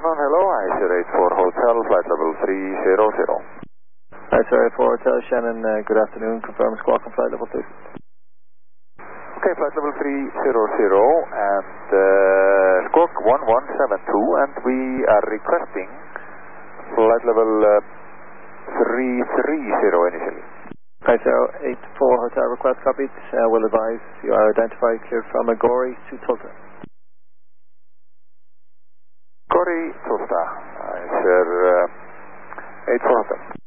afternoon, hello, ICR84 Hotel, flight level 300. ICR84 Hotel, Shannon, good afternoon, confirm squawk on flight level 2. Okay, flight level 300 and squawk 1172, and we are requesting flight level 330 initially. ICR84 Hotel, request copied, will advise you are identified, cleared from Agori to Tulsa. Agori, Tulsa, ICR84 Hotel.